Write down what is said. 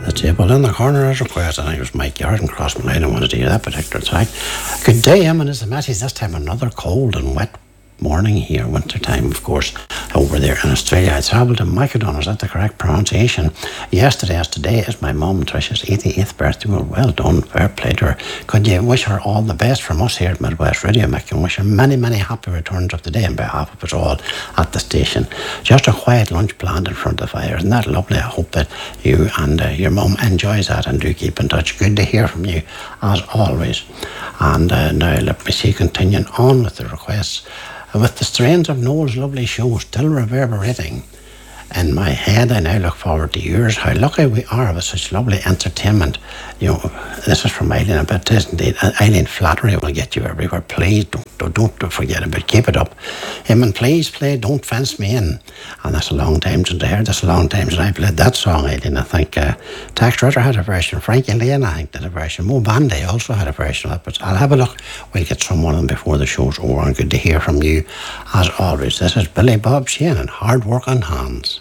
the table in the corner as requested. I think it was Mike Yarden crossed my line. I wanted to hear that particular track. Good day, Eminence and Matties. This time another cold and wet morning here, winter time, of course, over there in Australia. It's Hamilton Macedon, is that the correct pronunciation? Yesterday, as today, is my mum Tricia's 88th birthday. Well done, fair play to her. Could you wish her all the best from us here at Midwest Radio, Mick, and wish her many, many happy returns of the day on behalf of us all at the station. Just a quiet lunch planned in front of the fire. Isn't that lovely? I hope that you and your mum enjoys that and do keep in touch. Good to hear from you, as always. And now let me see, continuing on with the requests. With the strains of Noel's lovely show still reverberating in my head, I now look forward to yours. How lucky we are with such lovely entertainment. You know, this is from Eileen, but it is indeed. Eileen, flattery will get you everywhere. Please don't forget about it. Keep it up. And please play Don't Fence Me In. And that's a long time since I heard. That's a long time since I played that song, Eileen. I think Tax Ritter had a version. Frankie Lane, I think, did a version. Mo Bandy also had a version of it. But I'll have a look. We'll get some of them before the show's over. And good to hear from you, as always. This is Billy Bob Sheehan and Hard Work on Hands.